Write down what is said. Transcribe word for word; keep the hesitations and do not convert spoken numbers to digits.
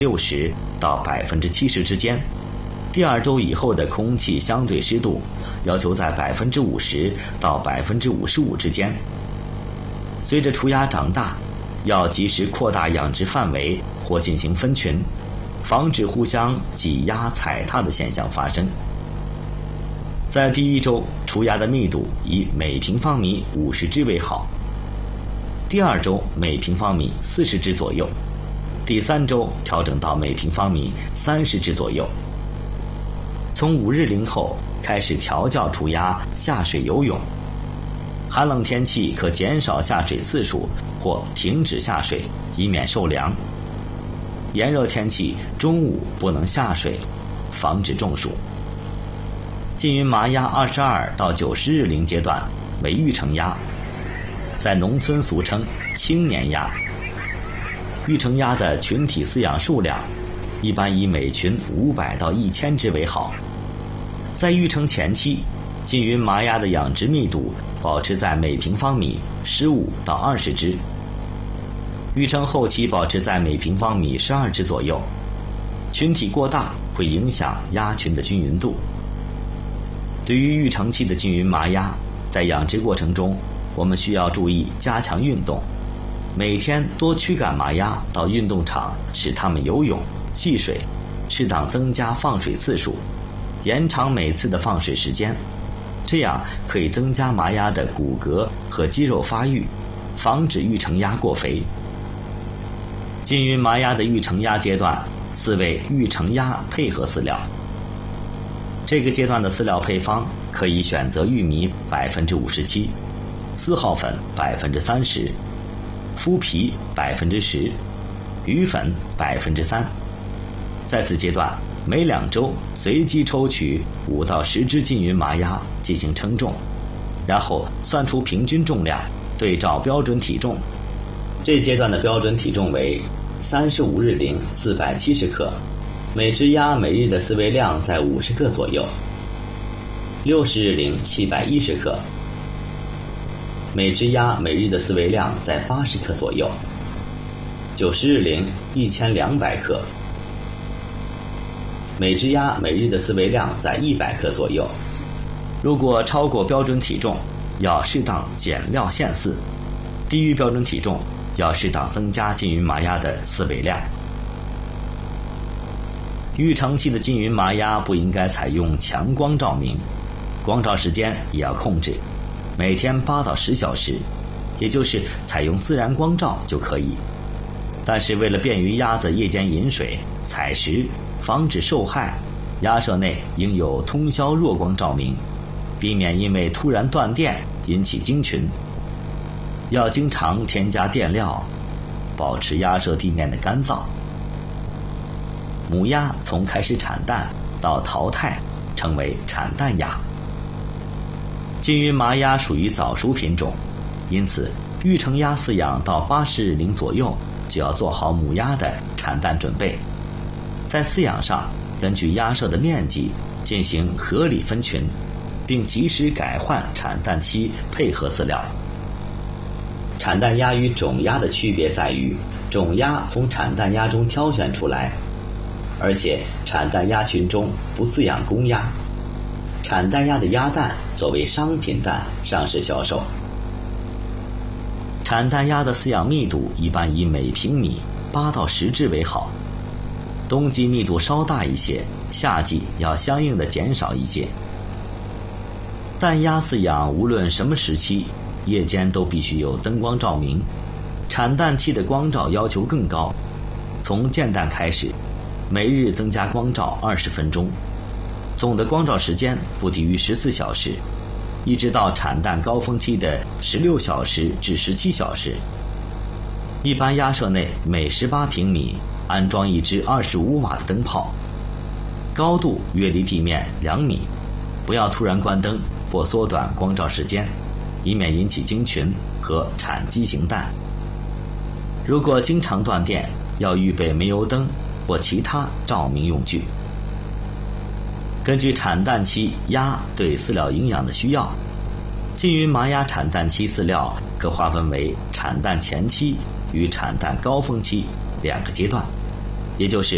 六十到百分之七十之间。第二周以后的空气相对湿度要求在百分之五十到百分之五十五之间。随着雏鸭长大，要及时扩大养殖范围或进行分群，防止互相挤压踩踏的现象发生。在第一周，雏鸭的密度以每平方米五十只为好，第二周每平方米四十只左右，第三周调整到每平方米三十只左右。从五日龄后开始调教雏鸭下水游泳，寒冷天气可减少下水次数或停止下水，以免受凉。炎热天气中午不能下水，防止中暑。禁云麻鸭二十二到九十日龄阶段为育成鸭，在农村俗称青年鸭。育成鸭的群体饲养数量一般以每群五百到一千只为好。在育成前期，禁云麻鸭的养殖密度保持在每平方米十五到二十只，育成后期保持在每平方米十二只左右。群体过大会影响鸭群的均匀度。对于育成期的禁云麻鸭，在养殖过程中，我们需要注意加强运动，每天多驱赶麻鸭到运动场，使它们游泳、戏水，适当增加放水次数，延长每次的放水时间，这样可以增加麻鸭的骨骼和肌肉发育，防止育成鸭过肥。禁云麻鸭的育成鸭阶段，饲喂育成鸭配合饲料。这个阶段的饲料配方可以选择玉米百分之五十七，四号粉百分之三十，麸皮百分之十，鱼粉百分之三。在此阶段，每两周随机抽取五到十只禁云麻鸭进行称重，然后算出平均重量，对照标准体重。这阶段的标准体重为三十五日龄四百七十克，每只鸭每日的饲喂量在五十克左右；六十日龄七百一十克，每只鸭每日的饲喂量在八十克左右；九十日龄一千两百克，每只鸭每日的饲喂量在一百克左右。如果超过标准体重，要适当减料限饲；低于标准体重，要适当增加禁云麻鸭的饲喂量。育成期的禁云麻鸭不应该采用强光照明，光照时间也要控制，每天八到十小时，也就是采用自然光照就可以。但是为了便于鸭子夜间饮水、采食，防止受害，鸭舍内应有通宵弱光照明，避免因为突然断电引起惊群。要经常添加垫料，保持鸭舍地面的干燥。母鸭从开始产蛋到淘汰称为产蛋鸭。禁云麻鸭属于早熟品种，因此育成鸭饲养到八十日龄左右就要做好母鸭的产蛋准备。在饲养上，根据鸭舍的面积进行合理分群，并及时改换产蛋期配合饲料。产蛋鸭与种鸭的区别在于，种鸭从产蛋鸭中挑选出来，而且产蛋鸭群中不饲养公鸭。产蛋鸭的鸭蛋作为商品蛋上市销售。产蛋鸭的饲养密度一般以每平米八到十只为好，冬季密度稍大一些，夏季要相应的减少一些。蛋鸭饲养无论什么时期，夜间都必须有灯光照明，产蛋期的光照要求更高，从建蛋开始，每日增加光照二十分钟，总的光照时间不低于十四小时，一直到产蛋高峰期的十六小时至十七小时。一般鸭舍内每十八平米安装一只二十五瓦的灯泡，高度约离地面两米，不要突然关灯或缩短光照时间，以免引起惊群和产畸形蛋。如果经常断电，要预备煤油灯或其他照明用具。根据产蛋期鸭对饲料营养的需要，禁云麻鸭产蛋期饲料可划分为产蛋前期与产蛋高峰期两个阶段，也就是